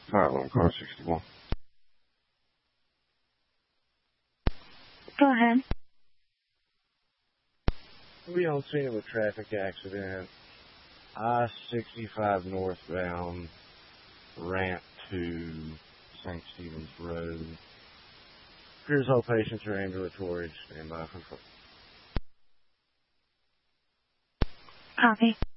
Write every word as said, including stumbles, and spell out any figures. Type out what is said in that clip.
five one, car sixty-one. Go ahead. We on scene of a traffic accident. I sixty-five northbound, ramp to Saint Stephen's Road. Here's all patients are ambulatory. Stand by for. Copy.